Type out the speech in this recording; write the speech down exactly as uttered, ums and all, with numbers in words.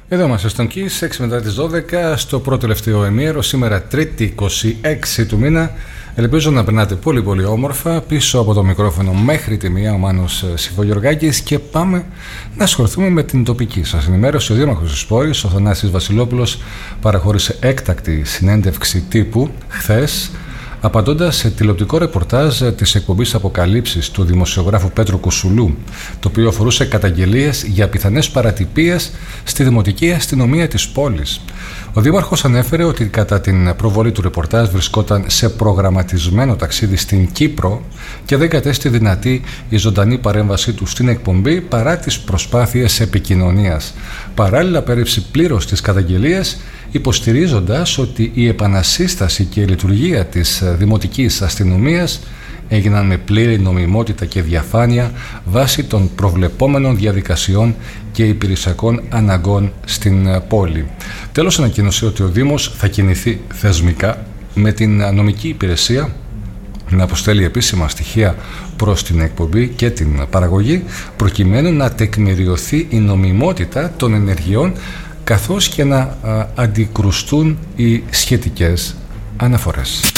Εδώ είμαστε στον Kiss, έξι μετά τις δώδεκα, στο πρώτο τελευταίο ημίωρο, σήμερα Τρίτη είκοσι έξι του μήνα. Ελπίζω να περνάτε πολύ πολύ όμορφα. Πίσω από το μικρόφωνο μέχρι τη μία ο Μάνος Σιφογιοργάκης και πάμε να ασχοληθούμε με την τοπική σας ενημέρωση. Ο Δήμαρχος της πόλης, ο Θανάσης Βασιλόπουλος, παραχώρησε έκτακτη συνέντευξη τύπου χθες, απαντώντας σε τηλεοπτικό ρεπορτάζ της εκπομπής Αποκαλύψεις του δημοσιογράφου Πέτρου Κουσουλού, το οποίο αφορούσε καταγγελίες για πιθανές παρατυπίες στη δημοτική αστυνομία της πόλης. Ο Δήμαρχος ανέφερε ότι κατά την προβολή του ρεπορτάζ βρισκόταν σε προγραμματισμένο ταξίδι στην Κύπρο και δεν κατέστη δυνατή η ζωντανή παρέμβασή του στην εκπομπή παρά τις προσπάθειες επικοινωνίας. Παράλληλα, πέρευσε πλήρως τις καταγγελίες, υποστηρίζοντας ότι η επανασύσταση και η λειτουργία της δημοτικής αστυνομίας έγιναν με πλήρη νομιμότητα και διαφάνεια βάσει των προβλεπόμενων διαδικασιών και υπηρεσιακών αναγκών στην πόλη. Τέλος, ανακοίνωσε ότι ο Δήμος θα κινηθεί θεσμικά με την νομική υπηρεσία να αποστέλει επίσημα στοιχεία προς την εκπομπή και την παραγωγή, προκειμένου να τεκμηριωθεί η νομιμότητα των ενεργειών καθώς και να α, αντικρουστούν οι σχετικές αναφορές.